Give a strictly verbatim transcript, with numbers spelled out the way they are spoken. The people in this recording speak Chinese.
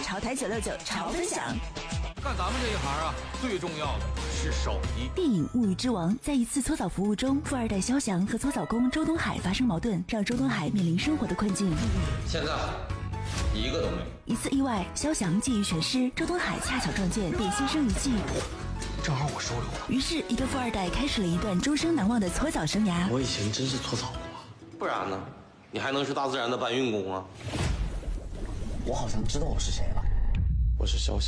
潮台九六九潮分享。 干咱们这一行啊，最重要的是手艺。 电影《物语之王》在一次搓澡服务中，富二代肖翔和搓澡工周东海发生矛盾，让周东海面临生活的困境。 现在一个都没有。 一次意外，肖翔觊觎全尸，周东海恰巧撞见，便牺牲一计。 正好我收留了。 于是，一个富二代开始了一段终生难忘的搓澡生涯。 我以前真是搓澡过， 不然呢？你还能是大自然的搬运工啊？ 我好像知道我是谁了，我是肖翔。